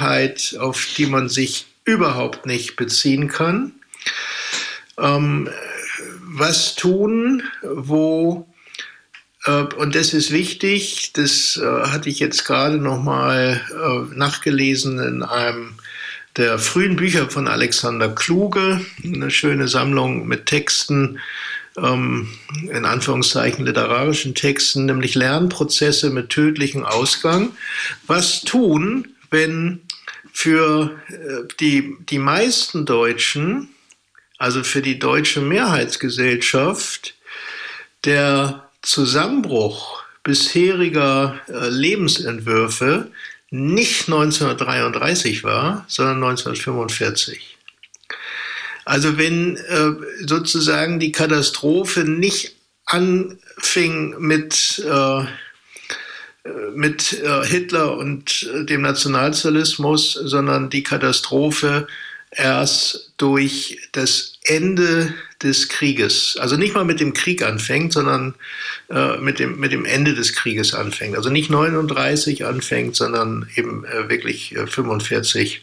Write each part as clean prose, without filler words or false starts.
Vergangenheit, auf die man sich überhaupt nicht beziehen kann. Was tun, wo, und das ist wichtig, das hatte ich jetzt gerade nochmal nachgelesen in einem der frühen Bücher von Alexander Kluge, eine schöne Sammlung mit Texten, in Anführungszeichen literarischen Texten, nämlich Lernprozesse mit tödlichem Ausgang. Was tun, wenn für die meisten Deutschen, also für die deutsche Mehrheitsgesellschaft, der Zusammenbruch bisheriger Lebensentwürfe nicht 1933 war, sondern 1945. Also wenn sozusagen die Katastrophe nicht anfing mit Hitler und dem Nationalsozialismus, sondern die Katastrophe erst durch das Ende des Krieges, also nicht mal mit dem Krieg anfängt, sondern mit dem Ende des Krieges anfängt. Also nicht 39 anfängt, sondern eben wirklich 45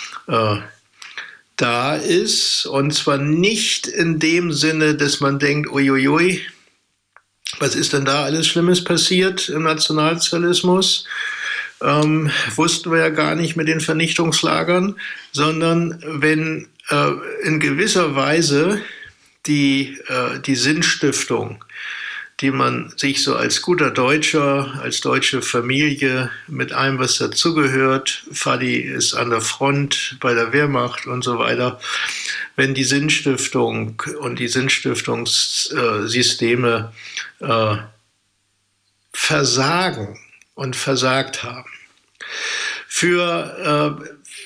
da ist. Und zwar nicht in dem Sinne, dass man denkt, uiuiui, was ist denn da alles Schlimmes passiert im Nationalsozialismus? Wussten wir ja gar nicht mit den Vernichtungslagern, sondern wenn in gewisser Weise die Sinnstiftung, die man sich so als guter Deutscher, als deutsche Familie mit allem, was dazugehört, Vati ist an der Front bei der Wehrmacht und so weiter, wenn die Sinnstiftung und die Sinnstiftungssysteme versagen und versagt haben. Für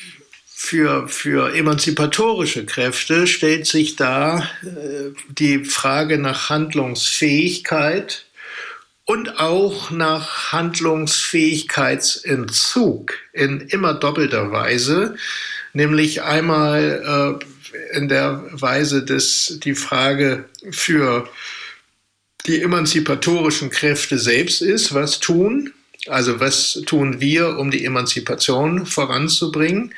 emanzipatorische Kräfte stellt sich da die Frage nach Handlungsfähigkeit und auch nach Handlungsfähigkeitsentzug in immer doppelter Weise, nämlich einmal in der Weise, dass die Frage für die emanzipatorischen Kräfte selbst ist, was tun? Also was tun wir, um die Emanzipation voranzubringen?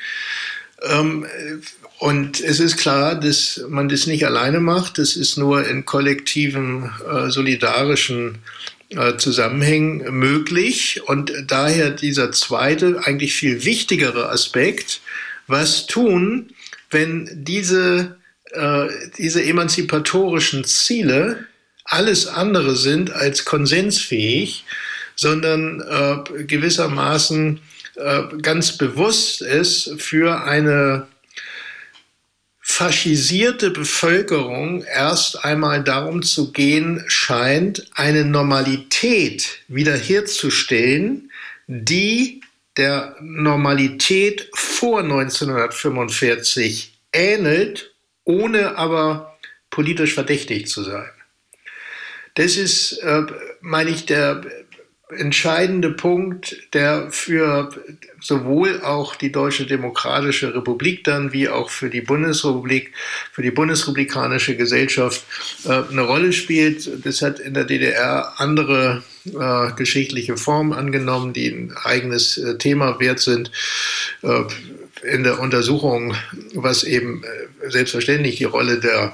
Und es ist klar, dass man das nicht alleine macht. Das ist nur in kollektiven, solidarischen Zusammenhängen möglich. Und daher dieser zweite, eigentlich viel wichtigere Aspekt, was tun, wenn diese emanzipatorischen Ziele alles andere sind als konsensfähig, sondern gewissermaßen ganz bewusst ist, für eine faschisierte Bevölkerung erst einmal darum zu gehen scheint, eine Normalität wiederherzustellen, die der Normalität vor 1945 ähnelt, ohne aber politisch verdächtig zu sein. Das ist, meine ich, der entscheidende Punkt, der für sowohl auch die Deutsche Demokratische Republik dann wie auch für die Bundesrepublik, für die bundesrepublikanische Gesellschaft eine Rolle spielt. Das hat in der DDR andere geschichtliche Formen angenommen, die ein eigenes Thema wert sind. In der Untersuchung, was eben selbstverständlich die Rolle der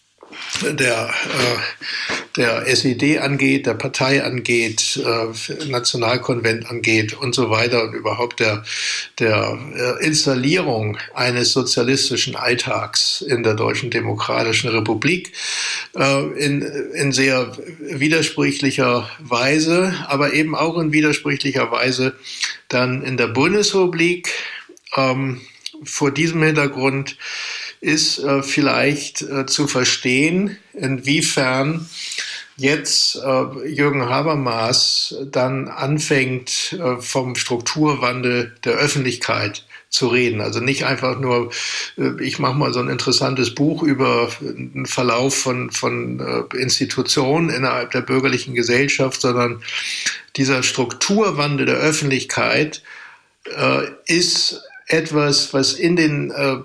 SED angeht, der Partei angeht, Nationalkonvent angeht und so weiter und überhaupt der Installierung eines sozialistischen Alltags in der Deutschen Demokratischen Republik in sehr widersprüchlicher Weise, aber eben auch in widersprüchlicher Weise dann in der Bundesrepublik. Vor diesem Hintergrund ist vielleicht zu verstehen, inwiefern jetzt Jürgen Habermas dann anfängt, vom Strukturwandel der Öffentlichkeit zu reden. Also nicht einfach nur, ich mache mal so ein interessantes Buch über den Verlauf von Institutionen innerhalb der bürgerlichen Gesellschaft, sondern dieser Strukturwandel der Öffentlichkeit ist etwas, was in den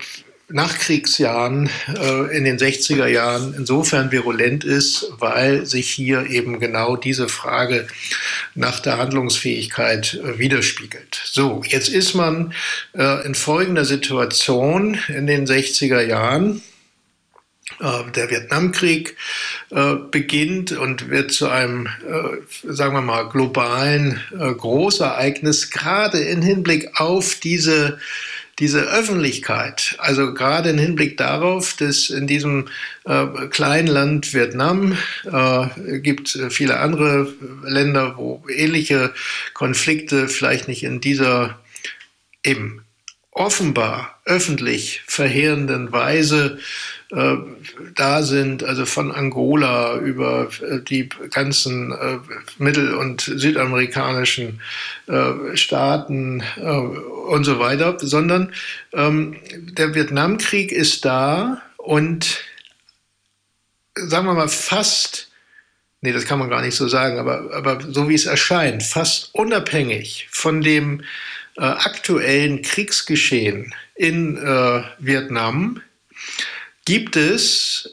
Nachkriegsjahren, in den 60er Jahren insofern virulent ist, weil sich hier eben genau diese Frage nach der Handlungsfähigkeit widerspiegelt. So, jetzt ist man in folgender Situation in den 60er Jahren. Der Vietnamkrieg beginnt und wird zu einem, sagen wir mal, globalen Großereignis, gerade im Hinblick auf diese Öffentlichkeit, also gerade im Hinblick darauf, dass in diesem kleinen Land Vietnam gibt viele andere Länder, wo ähnliche Konflikte vielleicht nicht in dieser eben offenbar öffentlich verheerenden Weise da sind, also von Angola über die ganzen mittel- und südamerikanischen Staaten und so weiter, sondern der Vietnamkrieg ist da und sagen wir mal fast, nee, das kann man gar nicht so sagen, aber so wie es erscheint, fast unabhängig von dem aktuellen Kriegsgeschehen in Vietnam gibt es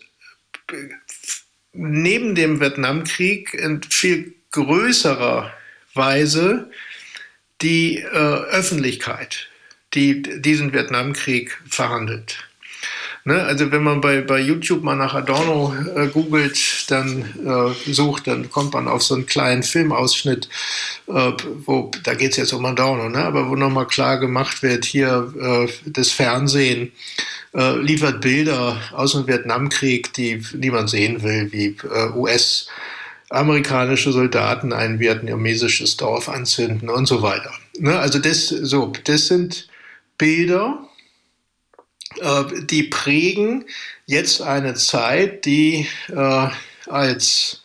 neben dem Vietnamkrieg in viel größerer Weise die Öffentlichkeit, die diesen Vietnamkrieg verhandelt. Ne, also wenn man bei YouTube mal nach Adorno googelt, dann sucht, dann kommt man auf so einen kleinen Filmausschnitt, da geht es jetzt um Adorno, ne, aber wo nochmal klar gemacht wird, hier das Fernsehen liefert Bilder aus dem Vietnamkrieg, die niemand sehen will, wie US-amerikanische Soldaten ein vietnamesisches Dorf anzünden und so weiter. Ne, also das sind Bilder, die prägen jetzt eine Zeit, die als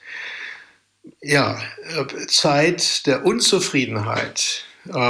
Zeit der Unzufriedenheit,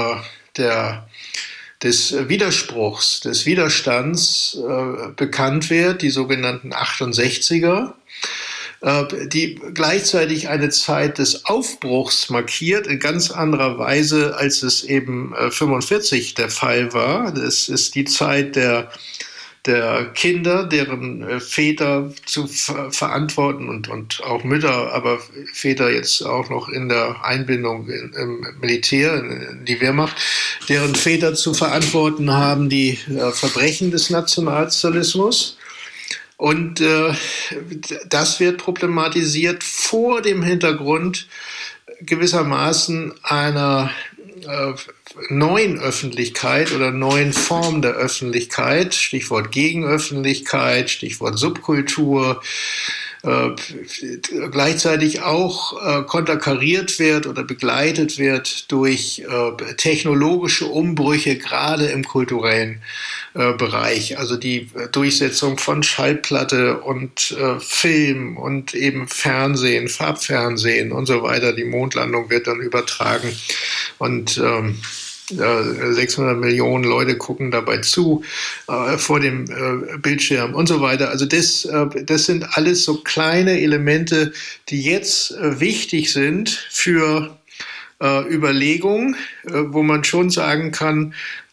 des Widerspruchs, des Widerstands bekannt wird, die sogenannten 68er, die gleichzeitig eine Zeit des Aufbruchs markiert, in ganz anderer Weise, als es eben 45 der Fall war. Das ist die Zeit der Kinder, deren Väter zu verantworten und auch Mütter, aber Väter jetzt auch noch in der Einbindung im Militär, in die Wehrmacht, deren Väter zu verantworten haben die Verbrechen des Nationalsozialismus. Und das wird problematisiert vor dem Hintergrund gewissermaßen einer neuen Öffentlichkeit oder neuen Form der Öffentlichkeit, Stichwort Gegenöffentlichkeit, Stichwort Subkultur, gleichzeitig auch konterkariert wird oder begleitet wird durch technologische Umbrüche, gerade im kulturellen Bereich. Also die Durchsetzung von Schallplatte und Film und eben Fernsehen, Farbfernsehen und so weiter. Die Mondlandung wird dann übertragen und 600 Millionen Leute gucken dabei zu vor dem Bildschirm und so weiter. Also das sind alles so kleine Elemente, die jetzt wichtig sind für Überlegungen, wo man schon sagen kann,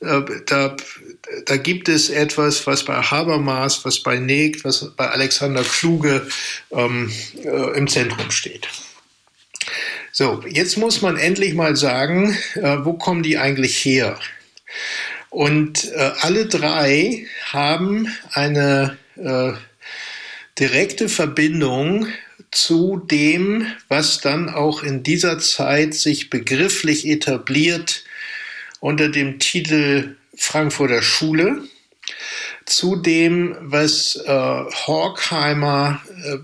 da gibt es etwas, was bei Habermas, was bei Negt, was bei Alexander Kluge im Zentrum steht. So, jetzt muss man endlich mal sagen, wo kommen die eigentlich her? Und alle drei haben eine direkte Verbindung zu dem, was dann auch in dieser Zeit sich begrifflich etabliert unter dem Titel Frankfurter Schule, zu dem, was Horkheimer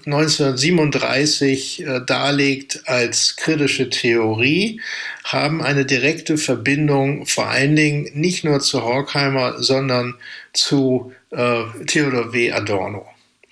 1937 darlegt als kritische Theorie, haben eine direkte Verbindung vor allen Dingen nicht nur zu Horkheimer, sondern zu Theodor W. Adorno.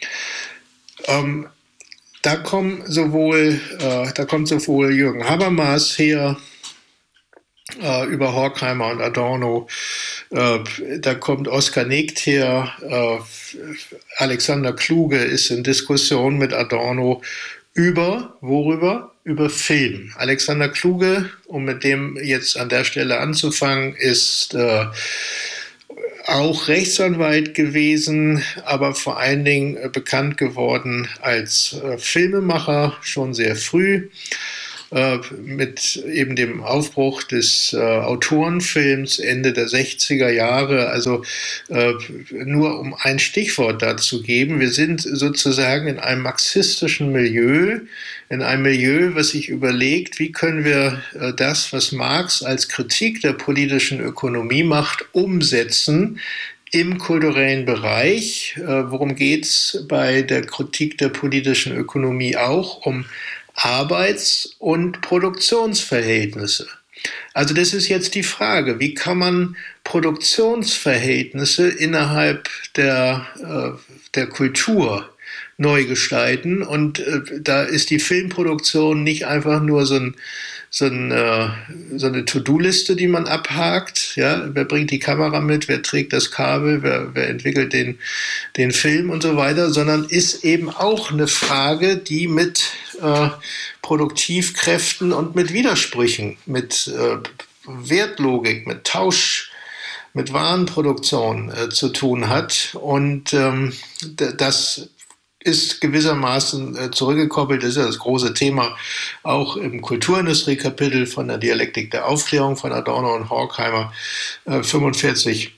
Da kommt sowohl Jürgen Habermas her, über Horkheimer und Adorno, da kommt Oskar Negt her, Alexander Kluge ist in Diskussion mit Adorno worüber? Über Film. Alexander Kluge, um mit dem jetzt an der Stelle anzufangen, ist auch Rechtsanwalt gewesen, aber vor allen Dingen bekannt geworden als Filmemacher schon sehr früh. Mit eben dem Aufbruch des Autorenfilms Ende der 60er Jahre. Also nur um ein Stichwort dazu geben, wir sind sozusagen in einem marxistischen Milieu, in einem Milieu, was sich überlegt, wie können wir das, was Marx als Kritik der politischen Ökonomie macht, umsetzen im kulturellen Bereich. Worum geht es bei der Kritik der politischen Ökonomie auch? Um Arbeits- und Produktionsverhältnisse. Also das ist jetzt die Frage, wie kann man Produktionsverhältnisse innerhalb der Kultur neu gestalten? Und da ist die Filmproduktion nicht einfach nur so eine To-Do-Liste, die man abhakt. Ja? Wer bringt die Kamera mit, wer trägt das Kabel, wer entwickelt den Film und so weiter, sondern ist eben auch eine Frage, die mit Produktivkräften und mit Widersprüchen, mit Wertlogik, mit Tausch, mit Warenproduktion zu tun hat. Und das ist gewissermaßen zurückgekoppelt, das ist ja das große Thema auch im Kulturindustrie-Kapitel von der Dialektik der Aufklärung von Adorno und Horkheimer 44,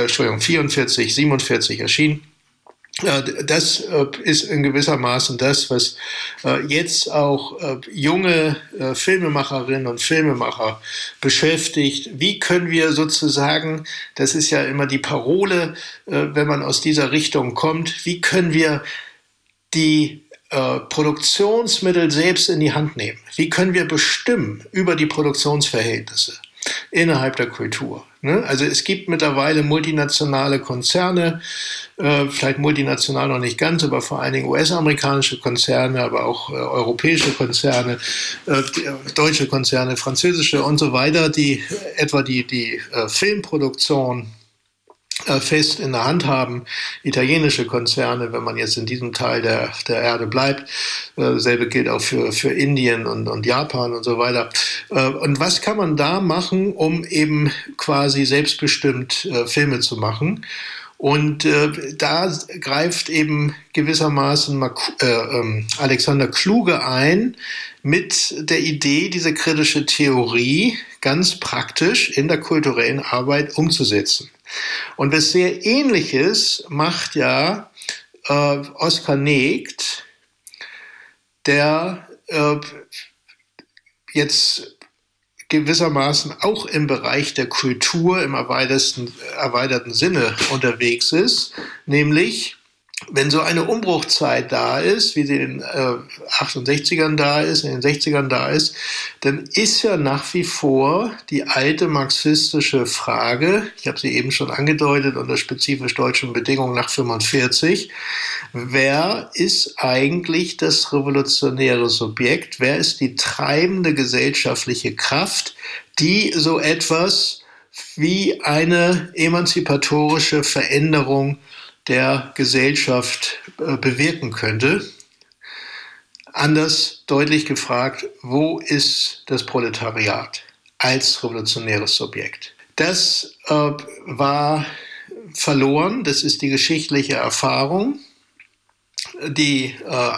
47 erschienen. Das ist in gewissermaßen das, was jetzt auch junge Filmemacherinnen und Filmemacher beschäftigt. Wie können wir sozusagen, das ist ja immer die Parole, wenn man aus dieser Richtung kommt, wie können wir die Produktionsmittel selbst in die Hand nehmen? Wie können wir bestimmen über die Produktionsverhältnisse innerhalb der Kultur? Ne? Also es gibt mittlerweile multinationale Konzerne, vielleicht multinational noch nicht ganz, aber vor allen Dingen US-amerikanische Konzerne, aber auch europäische Konzerne, deutsche Konzerne, französische und so weiter, die etwa die Filmproduktion fest in der Hand haben, italienische Konzerne, wenn man jetzt in diesem Teil der Erde bleibt. Dasselbe gilt auch für Indien und Japan und so weiter. Und was kann man da machen, um eben quasi selbstbestimmt Filme zu machen? Und da greift eben gewissermaßen Alexander Kluge ein mit der Idee, diese kritische Theorie ganz praktisch in der kulturellen Arbeit umzusetzen. Und was sehr Ähnliches macht ja Oskar Negd, der jetzt gewissermaßen auch im Bereich der Kultur im erweiterten Sinne unterwegs ist, nämlich wenn so eine Umbruchzeit da ist, wie sie in den 68ern da ist, in den 60ern da ist, dann ist ja nach wie vor die alte marxistische Frage, ich habe sie eben schon angedeutet, unter spezifisch deutschen Bedingungen nach 45, wer ist eigentlich das revolutionäre Subjekt, wer ist die treibende gesellschaftliche Kraft, die so etwas wie eine emanzipatorische Veränderung der Gesellschaft bewirken könnte. Anders deutlich gefragt, wo ist das Proletariat als revolutionäres Subjekt? Das war verloren, das ist die geschichtliche Erfahrung. Die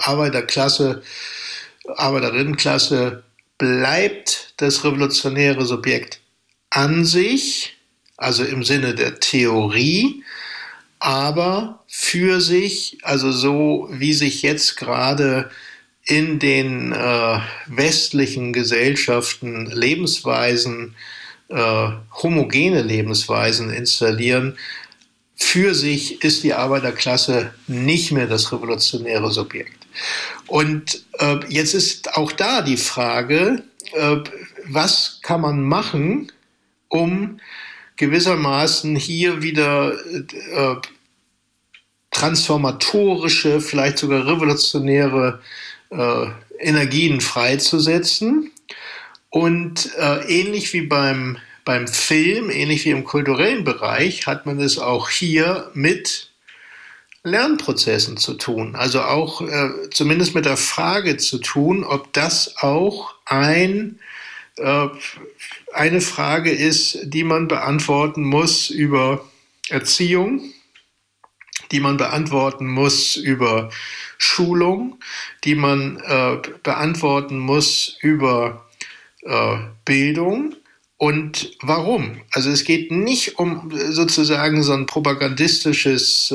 Arbeiterinnenklasse bleibt das revolutionäre Subjekt an sich, also im Sinne der Theorie, aber für sich, also so wie sich jetzt gerade in den westlichen Gesellschaften Lebensweisen, homogene Lebensweisen installieren, für sich ist die Arbeiterklasse nicht mehr das revolutionäre Subjekt. Und jetzt ist auch da die Frage, was kann man machen, um gewissermaßen hier wieder transformatorische, vielleicht sogar revolutionäre Energien freizusetzen. Und ähnlich wie beim Film, ähnlich wie im kulturellen Bereich, hat man es auch hier mit Lernprozessen zu tun. Also auch zumindest mit der Frage zu tun, ob das auch eine Frage ist, die man beantworten muss über Erziehung, die man beantworten muss über Schulung, die man beantworten muss über Bildung. Und warum? Also es geht nicht um sozusagen so ein propagandistisches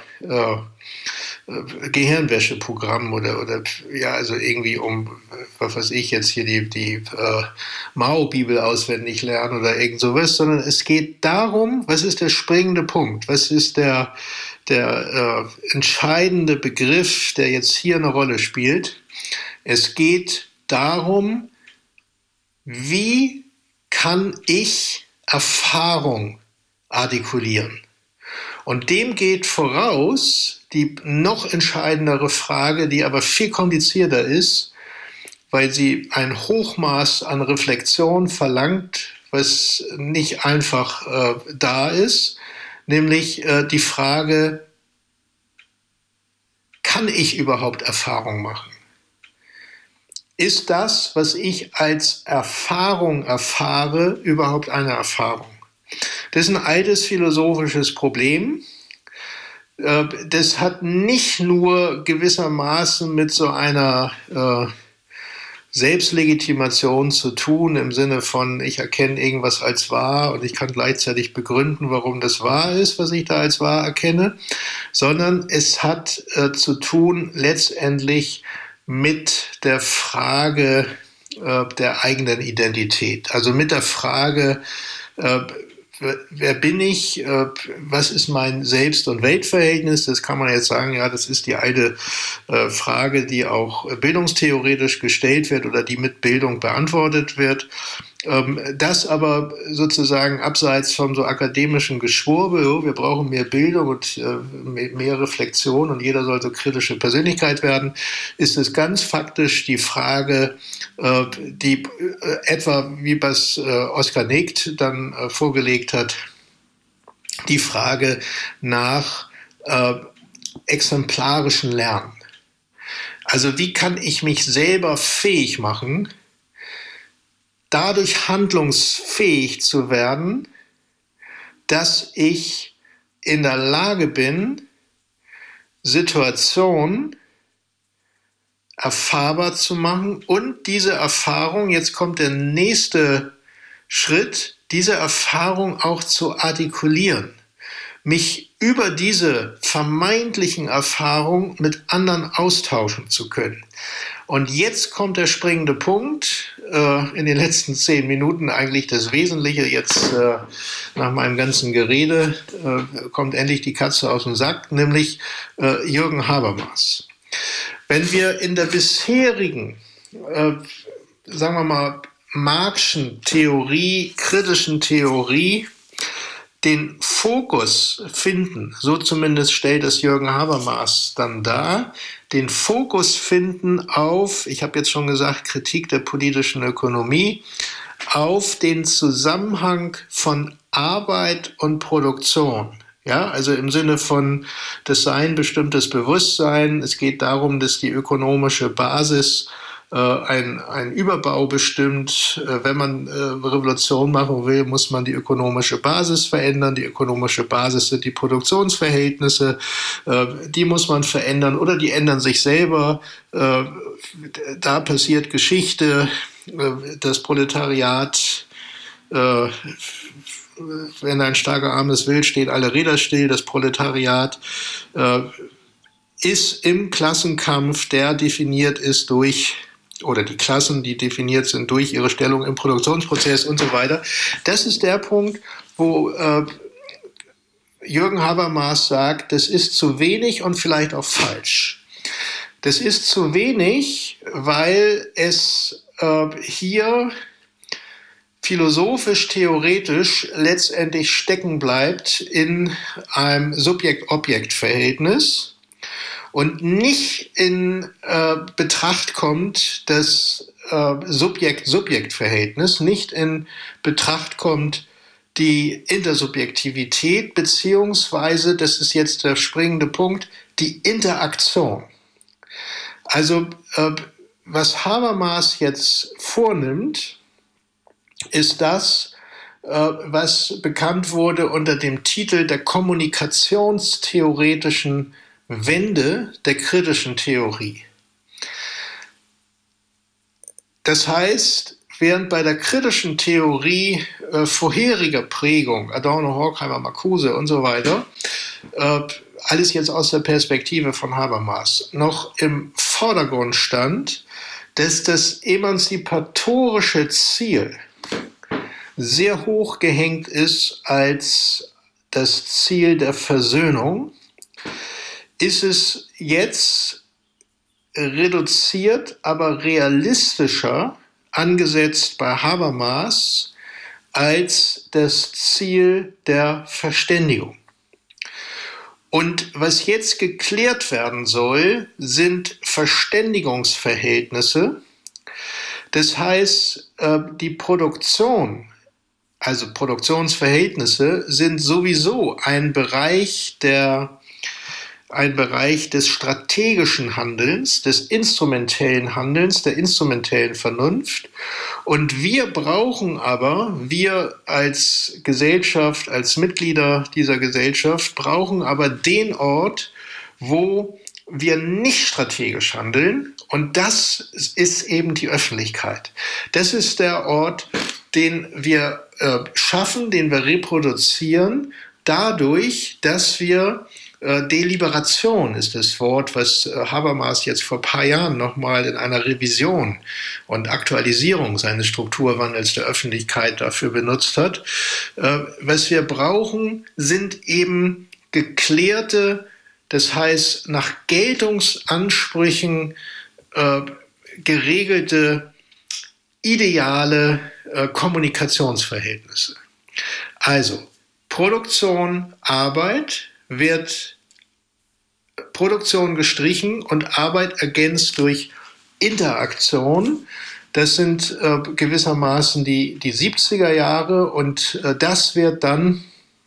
Gehirnwäscheprogramm oder ja, also irgendwie um, was weiß ich, jetzt hier die Mao-Bibel auswendig lernen oder irgend sowas, sondern es geht darum, was ist der springende Punkt, was ist der entscheidende Begriff, der jetzt hier eine Rolle spielt. Es geht darum, wie kann ich Erfahrung artikulieren? Und dem geht voraus die noch entscheidendere Frage, die aber viel komplizierter ist, weil sie ein Hochmaß an Reflexion verlangt, was nicht einfach da ist, nämlich die Frage, kann ich überhaupt Erfahrung machen? Ist das, was ich als Erfahrung erfahre, überhaupt eine Erfahrung? Das ist ein altes philosophisches Problem. Das hat nicht nur gewissermaßen mit so einer Selbstlegitimation zu tun, im Sinne von, ich erkenne irgendwas als wahr und ich kann gleichzeitig begründen, warum das wahr ist, was ich da als wahr erkenne, sondern es hat zu tun letztendlich mit der Frage der eigenen Identität, also mit der Frage, wer bin ich, was ist mein Selbst- und Weltverhältnis, das kann man jetzt sagen, ja, das ist die alte Frage, die auch bildungstheoretisch gestellt wird oder die mit Bildung beantwortet wird. Das aber sozusagen abseits vom so akademischen Geschwurbel, oh, wir brauchen mehr Bildung und mehr Reflexion und jeder soll so kritische Persönlichkeit werden, ist es ganz faktisch die Frage, die etwa wie was Oskar Negt dann vorgelegt hat, die Frage nach exemplarischen Lernen. Also wie kann ich mich selber fähig machen, dadurch handlungsfähig zu werden, dass ich in der Lage bin, Situationen erfahrbar zu machen und diese Erfahrung, jetzt kommt der nächste Schritt, diese Erfahrung auch zu artikulieren, mich über diese vermeintlichen Erfahrungen mit anderen austauschen zu können. Und jetzt kommt der springende Punkt, in den letzten 10 Minuten eigentlich das Wesentliche, jetzt nach meinem ganzen Gerede kommt endlich die Katze aus dem Sack, nämlich Jürgen Habermas. Wenn wir in der bisherigen, sagen wir mal, Marx'schen Theorie, kritischen Theorie, den Fokus finden, so zumindest stellt es Jürgen Habermas dann dar, den Fokus finden auf, ich habe jetzt schon gesagt, Kritik der politischen Ökonomie, auf den Zusammenhang von Arbeit und Produktion. Ja, also im Sinne von, das sei ein bestimmtes Bewusstsein. Es geht darum, dass die ökonomische Basis ein Überbau bestimmt. Wenn man Revolution machen will, muss man die ökonomische Basis verändern. Die ökonomische Basis sind die Produktionsverhältnisse. Die muss man verändern oder die ändern sich selber. Da passiert Geschichte. Das Proletariat, wenn ein starker Arm es will, stehen alle Räder still. Das Proletariat ist im Klassenkampf, der definiert ist durch, oder die Klassen, die definiert sind durch ihre Stellung im Produktionsprozess und so weiter. Das ist der Punkt, wo Jürgen Habermas sagt, das ist zu wenig und vielleicht auch falsch. Das ist zu wenig, weil es hier philosophisch-theoretisch letztendlich stecken bleibt in einem Subjekt-Objekt-Verhältnis und nicht in Betracht kommt das Subjekt-Subjekt-Verhältnis, nicht in Betracht kommt die Intersubjektivität, beziehungsweise, das ist jetzt der springende Punkt, die Interaktion. Also was Habermas jetzt vornimmt, ist das, was bekannt wurde unter dem Titel der kommunikationstheoretischen Wende der kritischen Theorie. Das heißt, während bei der kritischen Theorie vorheriger Prägung, Adorno, Horkheimer, Marcuse und so weiter, alles jetzt aus der Perspektive von Habermas, noch im Vordergrund stand, dass das emanzipatorische Ziel sehr hoch gehängt ist als das Ziel der Versöhnung, ist es jetzt reduziert, aber realistischer angesetzt bei Habermas als das Ziel der Verständigung. Und was jetzt geklärt werden soll, sind Verständigungsverhältnisse. Das heißt, die Produktion, also Produktionsverhältnisse, sind sowieso ein Bereich des strategischen Handelns, des instrumentellen Handelns, der instrumentellen Vernunft. Und wir als Gesellschaft, als Mitglieder dieser Gesellschaft, brauchen aber den Ort, wo wir nicht strategisch handeln. Und das ist eben die Öffentlichkeit. Das ist der Ort, den wir schaffen, den wir reproduzieren, dadurch, dass wir Deliberation ist das Wort, was Habermas jetzt vor ein paar Jahren nochmal in einer Revision und Aktualisierung seines Strukturwandels der Öffentlichkeit dafür benutzt hat. Was wir brauchen, sind eben geklärte, das heißt nach Geltungsansprüchen geregelte, ideale Kommunikationsverhältnisse. Also Produktion, Arbeit, wird Produktion gestrichen und Arbeit ergänzt durch Interaktion. Das sind gewissermaßen die 70er Jahre und das wird dann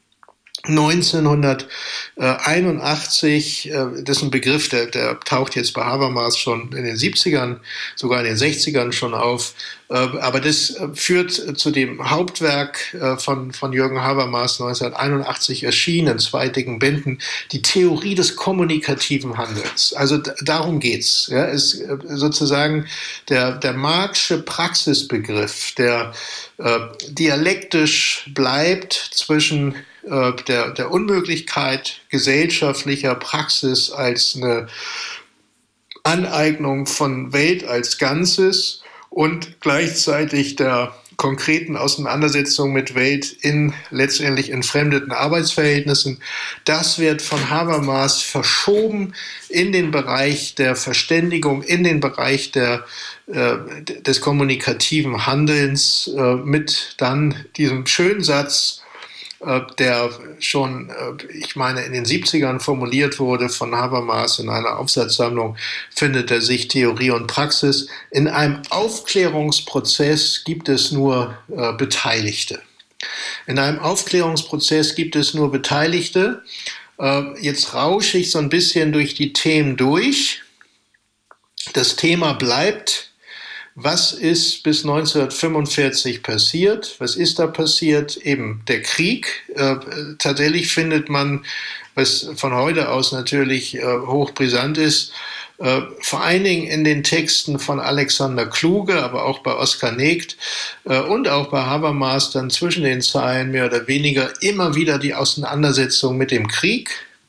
1981, das ist ein Begriff, der taucht jetzt bei Habermas schon in den 70ern, sogar in den 60ern schon auf. Aber das führt zu dem Hauptwerk von Jürgen Habermas 1981 erschienen, in 2 dicken Bänden, die Theorie des kommunikativen Handelns. Also darum geht's. Ja, ist sozusagen der Marx'sche Praxisbegriff, der dialektisch bleibt zwischen der Unmöglichkeit gesellschaftlicher Praxis als eine Aneignung von Welt als Ganzes und gleichzeitig der konkreten Auseinandersetzung mit Welt in letztendlich entfremdeten Arbeitsverhältnissen. Das wird von Habermas verschoben in den Bereich der Verständigung, in den Bereich des kommunikativen Handelns mit dann diesem schönen Satz, der schon, ich meine, in den 70ern formuliert wurde von Habermas in einer Aufsatzsammlung, findet er sich Theorie und Praxis. In einem Aufklärungsprozess gibt es nur Beteiligte. In einem Aufklärungsprozess gibt es nur Beteiligte. Jetzt rausche ich so ein bisschen durch die Themen durch. Das Thema bleibt: Was ist bis 1945 passiert? Was ist da passiert? Eben der Krieg. Tatsächlich findet man, was von heute aus natürlich hochbrisant ist, vor allen Dingen in den Texten von Alexander Kluge, aber auch bei Oskar Negd und auch bei Habermas dann zwischen den Zeilen mehr oder weniger immer wieder die Auseinandersetzung mit dem Krieg,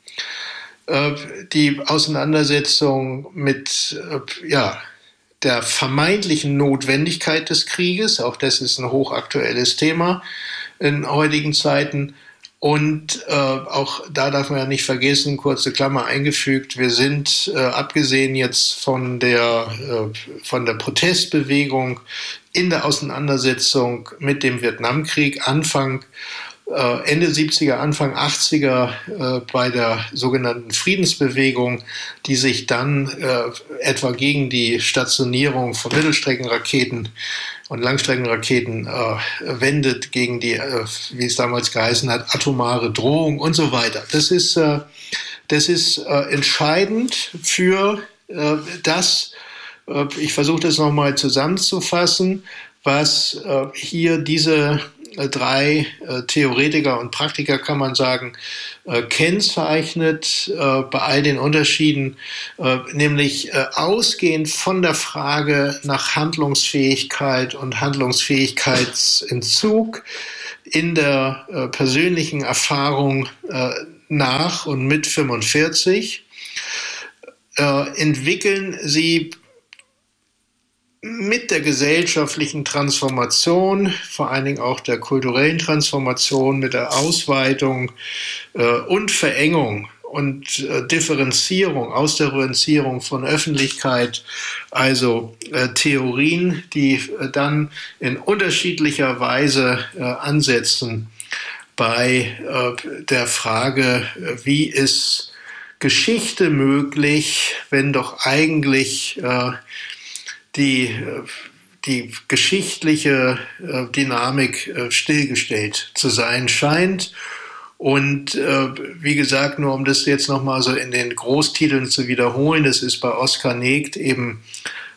die Auseinandersetzung mit, der vermeintlichen Notwendigkeit des Krieges. Auch das ist ein hochaktuelles Thema in heutigen Zeiten. Und auch da darf man ja nicht vergessen, kurze Klammer eingefügt, wir sind, abgesehen jetzt von der Protestbewegung in der Auseinandersetzung mit dem Vietnamkrieg, Ende 70er, Anfang 80er bei der sogenannten Friedensbewegung, die sich dann etwa gegen die Stationierung von Mittelstreckenraketen und Langstreckenraketen wendet, gegen die, wie es damals geheißen hat, atomare Drohung und so weiter. Das ist entscheidend für das, ich versuche das nochmal zusammenzufassen, was hier diese drei Theoretiker und Praktiker, kann man sagen, kennzeichnet bei all den Unterschieden, nämlich ausgehend von der Frage nach Handlungsfähigkeit und Handlungsfähigkeitsentzug in der persönlichen Erfahrung nach und mit 45, entwickeln sie mit der gesellschaftlichen Transformation, vor allen Dingen auch der kulturellen Transformation, mit der Ausweitung und Verengung und Differenzierung, Ausdifferenzierung von Öffentlichkeit, also Theorien, die dann in unterschiedlicher Weise ansetzen bei der Frage, wie ist Geschichte möglich, wenn doch eigentlich die geschichtliche Dynamik stillgestellt zu sein scheint. Und wie gesagt, nur um das jetzt nochmal so in den Großtiteln zu wiederholen, das ist bei Oskar Negd eben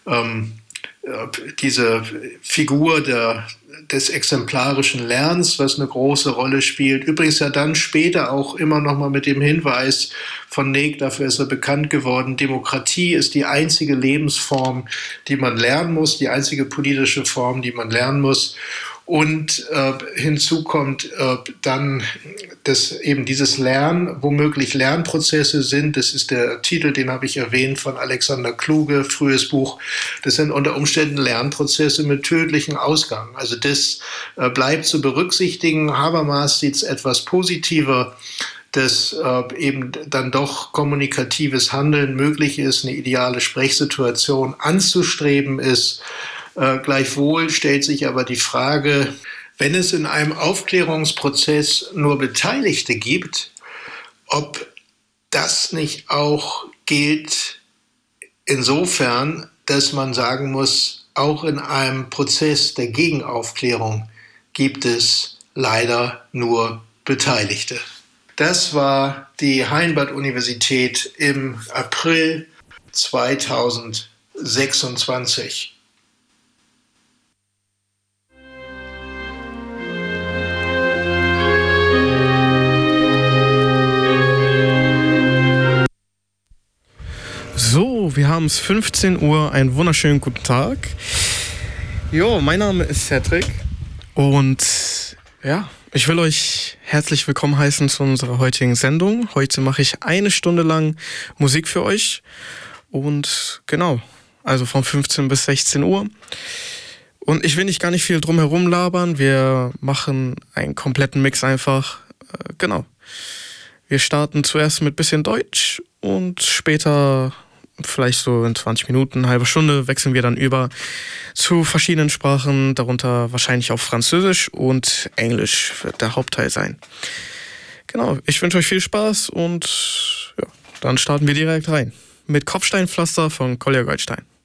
diese Figur des exemplarischen Lernens, was eine große Rolle spielt. Übrigens ja dann später auch immer noch mal mit dem Hinweis von Negd, dafür ist er bekannt geworden, Demokratie ist die einzige Lebensform, die man lernen muss, die einzige politische Form, die man lernen muss. Und hinzu kommt dann, dass eben dieses Lernen womöglich Lernprozesse sind. Das ist der Titel, den habe ich erwähnt, von Alexander Kluge, frühes Buch. Das sind unter Umständen Lernprozesse mit tödlichem Ausgang. Also das bleibt zu berücksichtigen. Habermas sieht es etwas positiver, dass eben dann doch kommunikatives Handeln möglich ist, eine ideale Sprechsituation anzustreben ist. Gleichwohl stellt sich aber die Frage, wenn es in einem Aufklärungsprozess nur Beteiligte gibt, ob das nicht auch gilt insofern, dass man sagen muss, auch in einem Prozess der Gegenaufklärung gibt es leider nur Beteiligte. Das war die Heienbad-Universität im April 2026. So, wir haben es 15 Uhr, einen wunderschönen guten Tag. Jo, mein Name ist Cedric und ja, ich will euch herzlich willkommen heißen zu unserer heutigen Sendung. Heute mache ich 1 Stunde lang Musik für euch und genau, also von 15 bis 16 Uhr. Und ich will gar nicht viel drum herum labern, wir machen einen kompletten Mix einfach, genau. Wir starten zuerst mit bisschen Deutsch und später, vielleicht so in 20 Minuten, eine halbe Stunde, wechseln wir dann über zu verschiedenen Sprachen, darunter wahrscheinlich auch Französisch und Englisch wird der Hauptteil sein. Genau, ich wünsche euch viel Spaß und ja, dann starten wir direkt rein mit Kopfsteinpflaster von Kolja Goldstein.